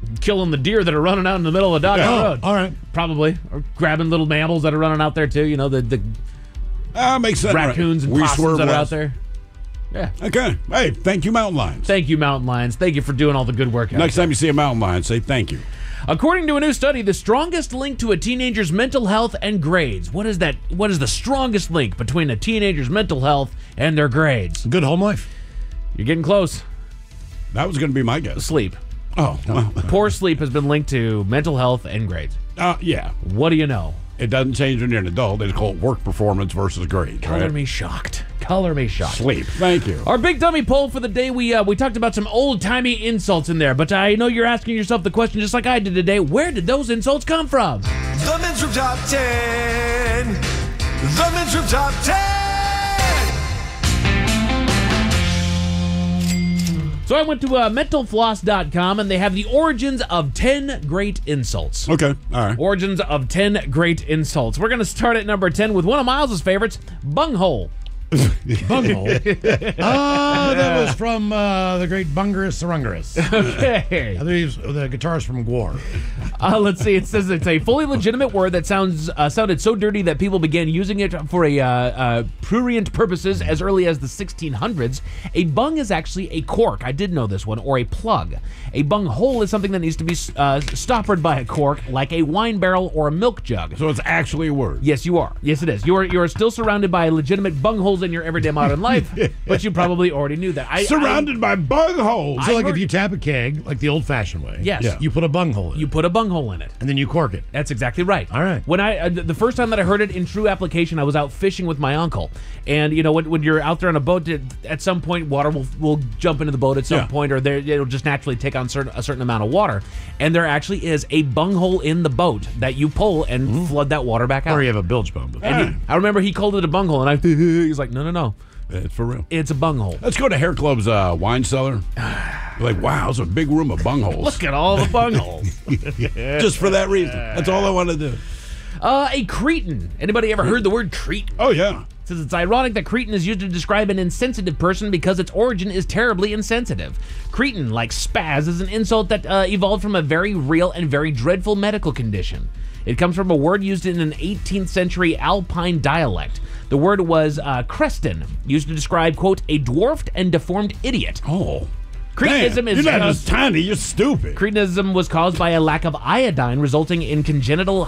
killing the deer that are running out in the middle of the doggone road. All right. Probably. Or grabbing little mammals that are running out there, too. You know, the makes sense. raccoons and possums that are out there. Yeah. Okay. Hey, thank you, mountain lions. Thank you, mountain lions. Thank you for doing all the good work out Next there. time you see a mountain lion, say thank you. According to a new study, the strongest link to a teenager's mental health and grades. What is that? What is the strongest link between a teenager's mental health and their grades? Good home life. You're getting close. That was going to be my guess. Sleep. Oh, well. Poor sleep has been linked to mental health and grades. Yeah. What do you know? It doesn't change when you're an adult. They call it work performance versus grades. Color right? me shocked. Color me shocked. Sleep. Thank you. Our big dummy poll for the day, we talked about some old-timey insults in there, but I know you're asking yourself the question just like I did today, where did those insults come from? The Men's Room Top 10. The Men's Room Top 10. So I went to mentalfloss.com, and they have the origins of 10 great insults. Okay. All right. Origins of 10 great insults. We're going to start at number 10 with one of Miles' favorites, bunghole. Bunghole. That was from the great Bungarus Sarungarus. Okay. I think he was the guitarist from Gwar. Let's see. It says it's a fully legitimate word that sounded so dirty that people began using it for prurient purposes as early as the 1600s. A bung is actually a cork. I did know this one. Or a plug. A bunghole is something that needs to be stoppered by a cork, like a wine barrel or a milk jug. So it's actually a word. Yes, you are. Yes, it is. You are still surrounded by legitimate bungholes in your everyday modern life, but you probably already knew that. Surrounded by bungholes. So, like, if you tap a keg, like the old-fashioned way, Yes. you put a bunghole in You it, put a bunghole in it. and then you cork it. That's exactly right. All right. When the first time that I heard it in true application, I was out fishing with my uncle, and you know when you're out there on a boat, at some point water will jump into the boat at some point, or it'll just naturally take on a certain amount of water, and there actually is a bunghole in the boat that you pull and flood that water back out. Or you have a bilge pump. And I remember he called it a bunghole, and he's like, no, It's for real. it's a bunghole. Let's go to Hair Club's wine cellar. Like, wow, it's a big room of bungholes. Look at all the bungholes. Just for that reason. That's all I want to do. A cretin. Anybody ever heard the word cretin? Oh, yeah. It says it's ironic that cretin is used to describe an insensitive person because its origin is terribly insensitive. Cretin, like spaz, is an insult that evolved from a very real and very dreadful medical condition. It comes from a word used in an 18th century Alpine dialect. The word was crestin, used to describe, quote, a dwarfed and deformed idiot. Oh. Cretinism Man, is you're not just tiny, you're stupid. Cretinism was caused by a lack of iodine, resulting in congenital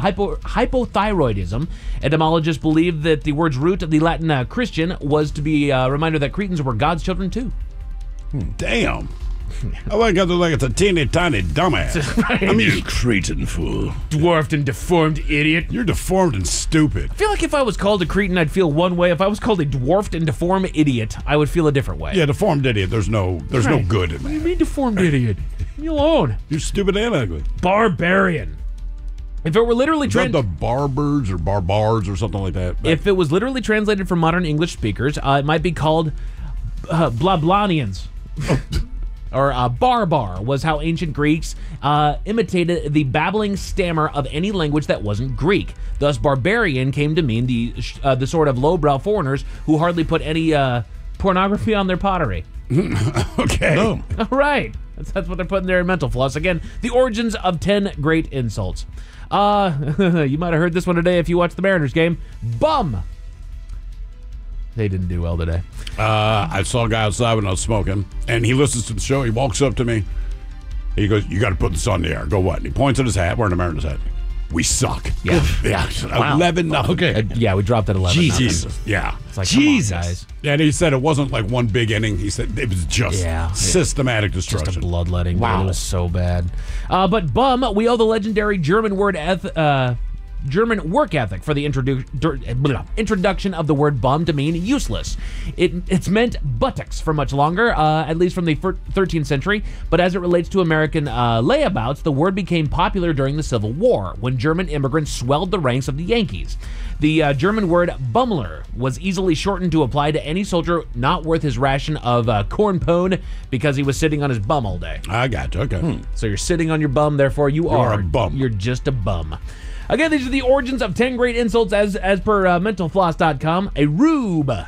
hypothyroidism. Etymologists believe that the word's root of the Latin Christian was to be a reminder that cretins were God's children too. Damn. I wake up like it's a teeny tiny dumbass. I mean, you cretin fool. Dwarfed and deformed idiot. You're deformed and stupid. I feel like if I was called a cretin, I'd feel one way. If I was called a dwarfed and deformed idiot, I would feel a different way. Yeah, deformed idiot. There's no good in What do you that. mean deformed idiot? Leave me alone. You're stupid and ugly. Barbarian. If it were literally Is that the barbers or barbars or something like that? if it was literally translated for modern English speakers, it might be called Blablanians. Or barbar was how ancient Greeks imitated the babbling stammer of any language that wasn't Greek. Thus, barbarian came to mean the sort of lowbrow foreigners who hardly put any pornography on their pottery. Okay. Boom. All right. That's what they're putting there in Mental Floss. Again, the origins of 10 great insults. You might have heard this one today if you watched the Mariners game. Bum. They didn't do well today. I saw a guy outside when I was smoking, and he listens to the show. He walks up to me. He goes, "You got to put this on the air." I go, "What?" And he points at his hat. Wearing a Mariners hat. We suck. Yeah. Yeah. Wow. 11-0. Okay. Yeah, we dropped at 11. Jesus. Yeah. It's like, Jesus. come on, guys. And he said it wasn't like one big inning. He said it was just systematic destruction. Just a bloodletting. Wow. It was so bad. But bum, we owe the legendary German word German work ethic for the introduction of the word bum to mean useless. It's meant buttocks for much longer, at least from the 13th century, but as it relates to American layabouts, the word became popular during the Civil War, when German immigrants swelled the ranks of the Yankees. The German word bummler was easily shortened to apply to any soldier not worth his ration of corn pone because he was sitting on his bum all day. I got you. Okay. So you're sitting on your bum, therefore you are a bum. You're just a bum. Again, these are the origins of 10 great insults as per mentalfloss.com. A rube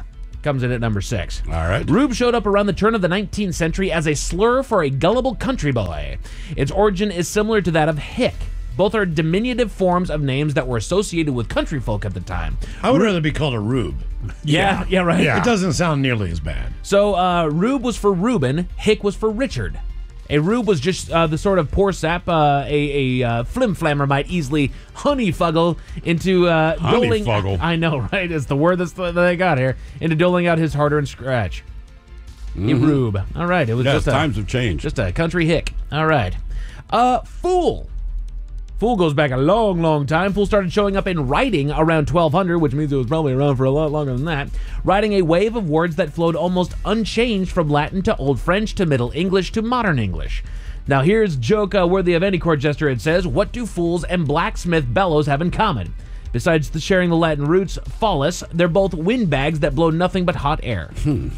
comes in at number 6. All right. Rube showed up around the turn of the 19th century as a slur for a gullible country boy. Its origin is similar to that of hick. Both are diminutive forms of names that were associated with country folk at the time. I would rather be called a Rube. Yeah, right. It doesn't sound nearly as bad. So Rube was for Reuben, hick was for Richard. A rube was just the sort of poor sap a flim-flammer might easily honeyfuggle into doling. Honeyfuggle. I know, right? It's the word that they got here. Into doling out his hard-earned scratch. A rube. All right. It was Yes, just times have changed. just a country hick. All right. Fool. Fool goes back a long, long time. Fool started showing up in writing around 1200, which means it was probably around for a lot longer than that. Writing a wave of words that flowed almost unchanged from Latin to Old French to Middle English to Modern English. Now here's a joke worthy of any court jester. It says, what do fools and blacksmith bellows have in common? Besides sharing the Latin roots, follus, they're both windbags that blow nothing but hot air.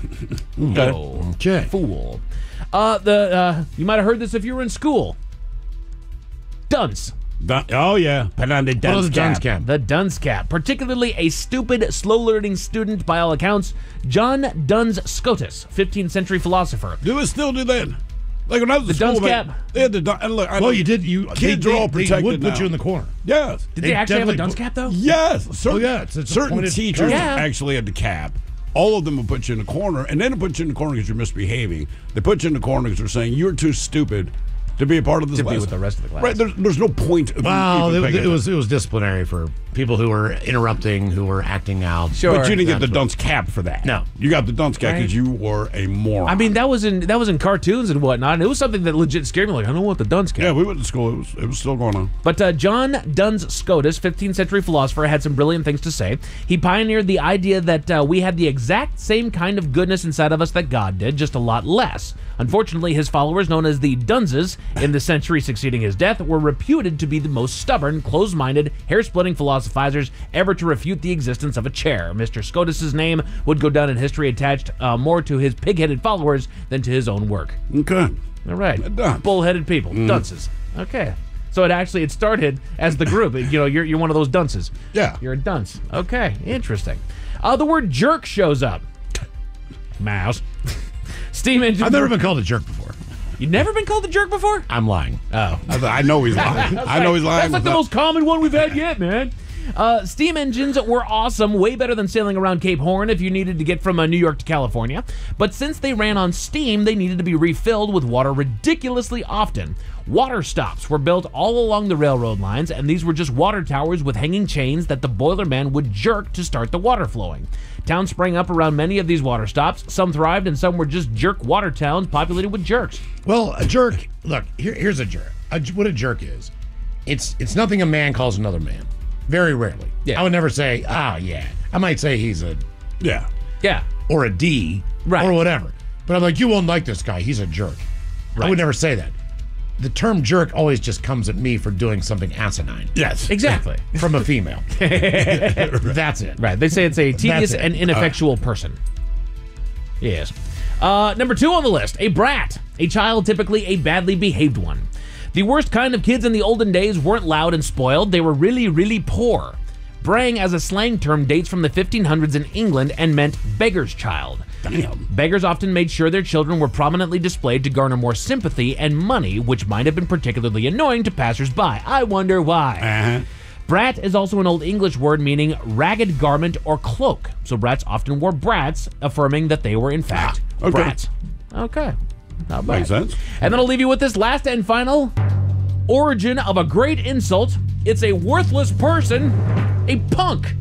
Okay. Fool. You might have heard this if you were in school. Dunce. Oh, yeah. Put on the dunce the dunce cap? The dunce cap, particularly a stupid, slow-learning student by all accounts, John Duns Scotus, 15th century philosopher. Do we still do that? Like when I was The in school, dunce man, cap? they had the dun- and look, I Well, know- you did. Kids are all They protected would put now. you in the corner. Yes. Did they actually have a definitely dunce put- cap, though? Yes. Certain, yeah, it's a certain pointed teachers cap. Yeah. actually had the cap. All of them would put you in the corner, and then they put you in the corner because you're misbehaving. They put you in the corner because they're saying you're too stupid to be a part of this To be lesson. with the rest of the class. Right. There's no point of Well, even paying it was disciplinary for people who were interrupting, who were acting out. Sure. But you didn't get the That's dunce cap for that. No. You got the dunce cap Right. because you were a moron. I mean, that was in cartoons and whatnot, and it was something that legit scared me. Like, I don't want the dunce cap. yeah, we went to school. It was still going on. But John Duns Scotus, 15th century philosopher, had some brilliant things to say. He pioneered the idea that we had the exact same kind of goodness inside of us that God did, just a lot less. Unfortunately, his followers, known as the Dunses, in the century succeeding his death, were reputed to be the most stubborn, closed-minded, hair-splitting philosophizers ever to refute the existence of a chair. Mr. Scotus's name would go down in history attached more to his pig-headed followers than to his own work. Okay. All right. Dunce. Bull-headed people. Dunces. Okay. So it started as the group. You're one of those dunces. Yeah. You're a dunce. Okay. Interesting. The word jerk shows up. Mouse. Steam engine. I've never been called a jerk before. You've never been called a jerk before? I'm lying. Oh. I know he's lying. I know he's lying. That's like the most common one we've had yet, man. Steam engines were awesome, way better than sailing around Cape Horn if you needed to get from New York to California. But since they ran on steam, they needed to be refilled with water ridiculously often. Water stops were built all along the railroad lines, and these were just water towers with hanging chains that the boilerman would jerk to start the water flowing. Towns sprang up around many of these water stops. Some thrived, and some were just jerk water towns populated with jerks. Well, a jerk. Look, here's a jerk. What a jerk is. It's nothing a man calls another man. Very rarely. Yeah. I would never say, yeah. I might say he's a Yeah. Yeah. or a D Right. or whatever. But I'm like, you won't like this guy. He's a jerk. I Right. would never say that. The term jerk always just comes at me for doing something asinine Yes. Exactly. from a female. That's it. Right. They say it's a tedious it. and ineffectual person. Yes. Number 2 on the list, a brat. A child, typically a badly behaved one. The worst kind of kids in the olden days weren't loud and spoiled. They were really, really poor. Brang as a slang term dates from the 1500s in England and meant beggar's child. Damn. Beggars often made sure their children were prominently displayed to garner more sympathy and money, which might have been particularly annoying to passersby. I wonder why. Uh-huh. Brat is also an Old English word meaning ragged garment or cloak. So brats often wore brats, affirming that they were in fact okay. brats. Okay. Not bad. Makes sense. And then I'll leave you with this last and final origin of a great insult. It's a worthless person, a punk.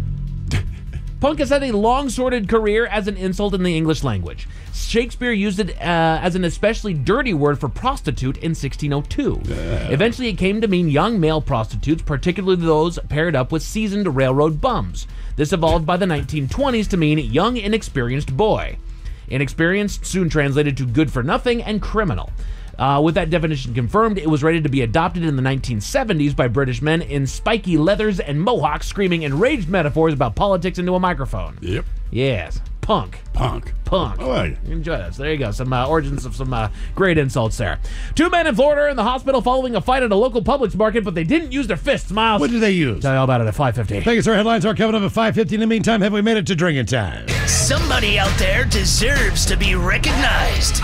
Punk has had a long, sordid career as an insult in the English language. Shakespeare used it as an especially dirty word for prostitute in 1602. Eventually, it came to mean young male prostitutes, particularly those paired up with seasoned railroad bums. This evolved by the 1920s to mean young, inexperienced boy. Inexperienced soon translated to good for nothing and criminal. With that definition confirmed, it was ready to be adopted in the 1970s by British men in spiky leathers and mohawks screaming enraged metaphors about politics into a microphone. Yep. Yes, Punk. Punk. Punk. I like it. Enjoy that. So there you go. Some origins of some great insults there. 2 men in Florida are in the hospital following a fight at a local Publix market, but they didn't use their fists, Miles. What did they use? Tell you all about it at 5:50. Vegas, our headlines are coming up at 5:50. In the meantime, have we made it to drinking time? Somebody out there deserves to be recognized.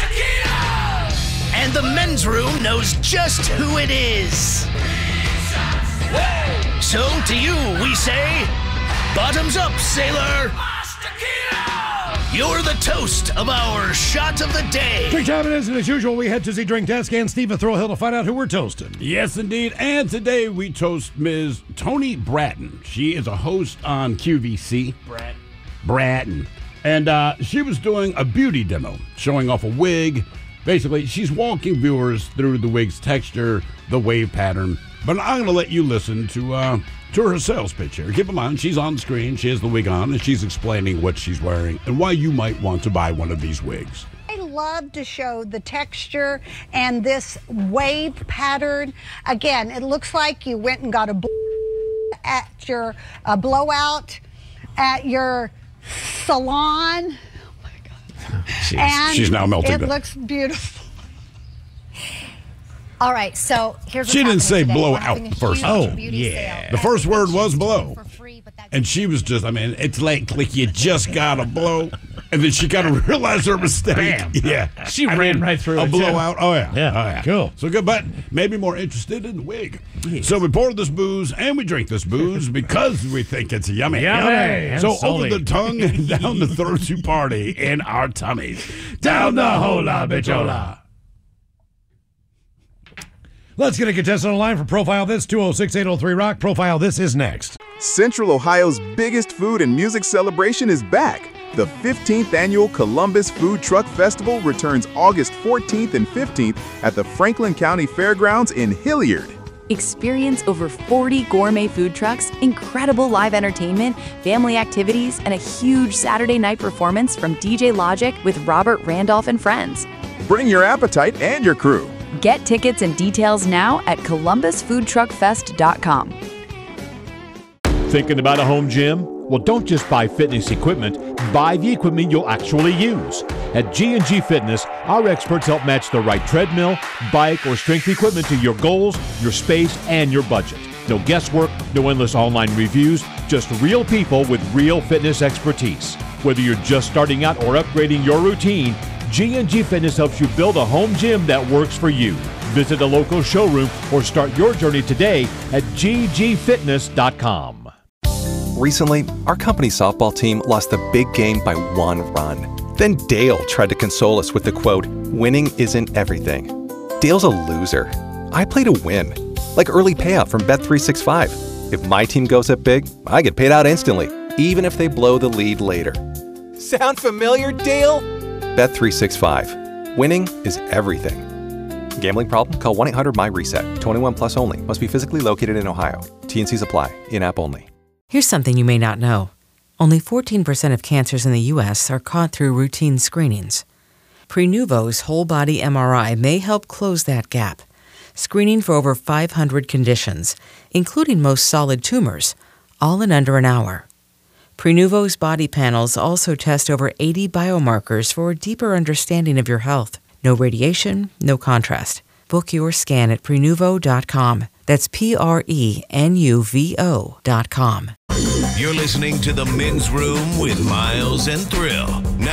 And the men's room knows just who it is. So to you, we say, bottoms up, sailor. You're the toast of our shot of the day. Drink time it is, and as usual, we head to the drink desk and Steve Thrill-Hill to find out who we're toasting. Yes, indeed. And today we toast Ms. Toni Bratton. She is a host on QVC. Bratton. And she was doing a beauty demo, showing off a wig. Basically, she's walking viewers through the wig's texture, the wave pattern. But I'm going to let you listen to her sales pitch here. Keep in mind, she's on the screen, she has the wig on, and she's explaining what she's wearing and why you might want to buy one of these wigs. I love to show the texture and this wave pattern. Again, it looks like you went and got a blowout at your salon. Oh my God. She's now melting. It looks beautiful. All right, so here's what's She didn't say today. blow We're out having a the first huge time. beauty sale. The first word was blow. For free, but that's And she was just, I mean, it's like you just got to blow. And then she kind of realized her mistake. Bam. Yeah. She ran right through A it, blowout. Oh, yeah. Yeah. Oh, yeah. Cool. So good, but maybe more interested in the wig. So we pour this booze and we drink this booze because we think it's yummy. Yummy. So And over salty. the tongue and down the throat to party in our tummies. Down the hola bichola. Let's get a contestant on the line for Profile This, 206-803-ROCK. Profile This is next. Central Ohio's biggest food and music celebration is back. The 15th annual Columbus Food Truck Festival returns August 14th and 15th at the Franklin County Fairgrounds in Hilliard. Experience over 40 gourmet food trucks, incredible live entertainment, family activities, and a huge Saturday night performance from DJ Logic with Robert Randolph and friends. Bring your appetite and your crew. Get tickets and details now at columbusfoodtruckfest.com. Thinking about a home gym? Well, don't just buy fitness equipment, buy the equipment you'll actually use. At G&G Fitness, our experts help match the right treadmill, bike, or strength equipment to your goals, your space, and your budget. No guesswork, no endless online reviews, just real people with real fitness expertise. Whether you're just starting out or upgrading your routine, G&G Fitness helps you build a home gym that works for you. Visit a local showroom or start your journey today at ggfitness.com. Recently, our company softball team lost the big game by 1 run. Then Dale tried to console us with the quote, "Winning isn't everything." Dale's a loser. I play to win, like early payout from Bet365. If my team goes up big, I get paid out instantly, even if they blow the lead later. Sound familiar, Dale? Bet365. Winning is everything. Gambling problem? Call 1-800-MY-RESET. 21 plus only. Must be physically located in Ohio. T&Cs apply. In-app only. Here's something you may not know. Only 14% of cancers in the U.S. are caught through routine screenings. Prenuvo's whole-body MRI may help close that gap, screening for over 500 conditions, including most solid tumors, all in under an hour. Prenuvo's body panels also test over 80 biomarkers for a deeper understanding of your health. No radiation, no contrast. Book your scan at Prenuvo.com. That's Prenuvo.com. You're listening to The Men's Room with Miles and Thrill.